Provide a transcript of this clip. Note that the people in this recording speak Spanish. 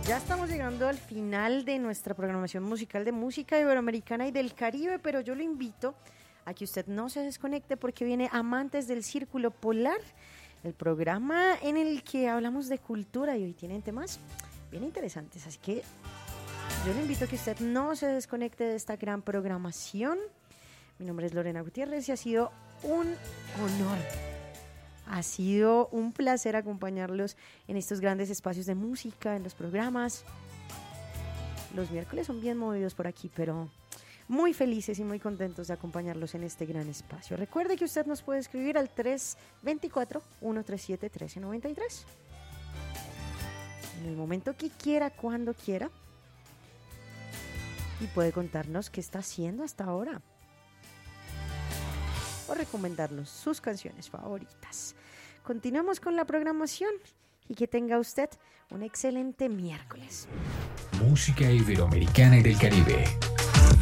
Ya estamos llegando al final de nuestra programación musical de música iberoamericana y del Caribe, pero yo lo invito a que usted no se desconecte porque viene Amantes del Círculo Polar, el programa en el que hablamos de cultura y hoy tienen temas bien interesantes, así que yo le invito a que usted no se desconecte de esta gran programación. Mi nombre es Lorena Gutiérrez y ha sido un honor. Ha sido un placer acompañarlos en estos grandes espacios de música, en los programas. Los miércoles son bien movidos por aquí, pero muy felices y muy contentos de acompañarlos en este gran espacio. Recuerde que usted nos puede escribir al 324-137-1393. En el momento que quiera, cuando quiera. Y puede contarnos qué está haciendo hasta ahora. O recomendarnos sus canciones favoritas. Continuamos con la programación y que tenga usted un excelente miércoles. Música iberoamericana y del Caribe.